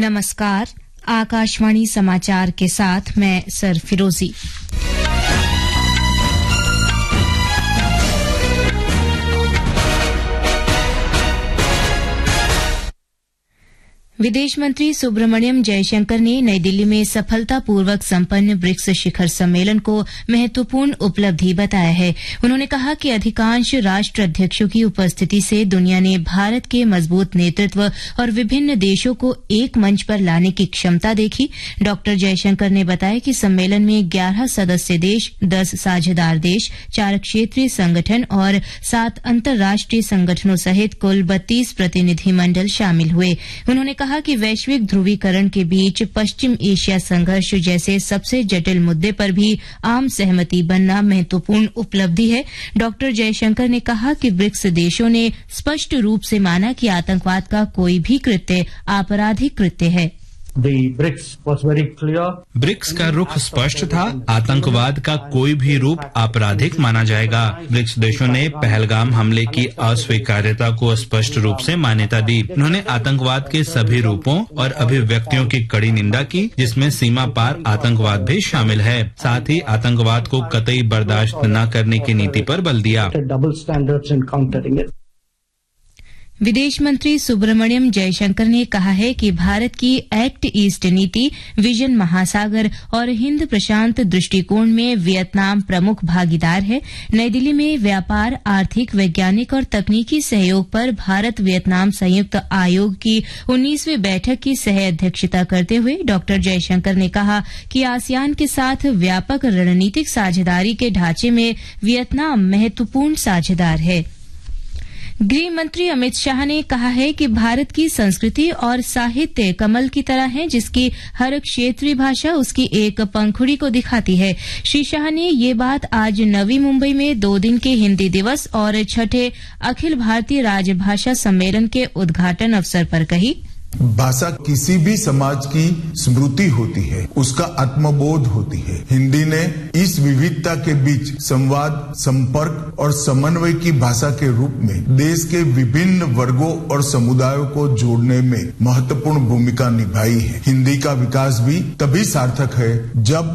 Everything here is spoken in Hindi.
नमस्कार, आकाशवाणी समाचार के साथ मैं सरफिरोजी। विदेश मंत्री सुब्रमण्यम जयशंकर ने नई दिल्ली में सफलतापूर्वक संपन्न ब्रिक्स शिखर सम्मेलन को महत्वपूर्ण उपलब्धि बताया है। उन्होंने कहा कि अधिकांश राष्ट्र अध्यक्षों की उपस्थिति से दुनिया ने भारत के मजबूत नेतृत्व और विभिन्न देशों को एक मंच पर लाने की क्षमता देखी। डॉ जयशंकर ने बताया कि सम्मेलन में 11 सदस्य देश, 10 साझेदार देश, 4 क्षेत्रीय संगठन और 7 अंतर्राष्ट्रीय संगठनों सहित कुल 32 प्रतिनिधिमंडल शामिल हुए। उन्होंने कहा कि वैश्विक ध्रुवीकरण के बीच पश्चिम एशिया संघर्ष जैसे सबसे जटिल मुद्दे पर भी आम सहमति बनना महत्वपूर्ण उपलब्धि है। डॉ जयशंकर ने कहा कि ब्रिक्स देशों ने स्पष्ट रूप से माना कि आतंकवाद का कोई भी कृत्य आपराधिक कृत्य है। ब्रिक्स का रुख स्पष्ट था, आतंकवाद का कोई भी रूप आपराधिक माना जाएगा। ब्रिक्स देशों ने पहलगाम हमले की अस्वीकार्यता को स्पष्ट रूप से मान्यता दी। उन्होंने आतंकवाद के सभी रूपों और अभिव्यक्तियों की कड़ी निंदा की, जिसमें सीमा पार आतंकवाद भी शामिल है। साथ ही आतंकवाद को कतई बर्दाश्त न करने की नीति पर बल दिया। विदेश मंत्री सुब्रमण्यम जयशंकर ने कहा है कि भारत की एक्ट ईस्ट नीति, विजन महासागर और हिंद प्रशांत दृष्टिकोण में वियतनाम प्रमुख भागीदार है। नई दिल्ली में व्यापार, आर्थिक, वैज्ञानिक और तकनीकी सहयोग पर भारत वियतनाम संयुक्त आयोग की 19वीं बैठक की सह अध्यक्षता करते हुए डॉ जयशंकर ने कहा कि आसियान के साथ व्यापक रणनीतिक साझेदारी के ढांचे में वियतनाम महत्वपूर्ण साझेदार है। गृह मंत्री अमित शाह ने कहा है कि भारत की संस्कृति और साहित्य कमल की तरह है, जिसकी हर क्षेत्रीय भाषा उसकी एक पंखुड़ी को दिखाती है। श्री शाह ने ये बात आज नवी मुंबई में 2 दिन के हिंदी दिवस और 6ठे अखिल भारतीय राजभाषा सम्मेलन के उद्घाटन अवसर पर कही। भाषा किसी भी समाज की स्मृति होती है, उसका आत्मबोध होती है। हिंदी ने इस विविधता के बीच संवाद, संपर्क और समन्वय की भाषा के रूप में देश के विभिन्न वर्गों और समुदायों को जोड़ने में महत्वपूर्ण भूमिका निभाई है। हिंदी का विकास भी तभी सार्थक है जब